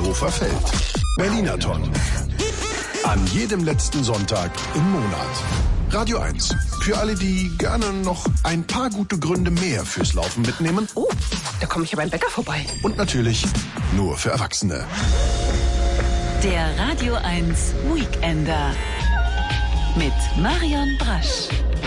Hannover Feld. Berlinathon. An jedem letzten Sonntag im Monat. Radio 1. Für alle, die gerne noch ein paar gute Gründe mehr fürs Laufen mitnehmen. Oh, da komme ich ja beim Bäcker vorbei. Und natürlich nur für Erwachsene. Der Radio 1 Weekender mit Marion Brasch.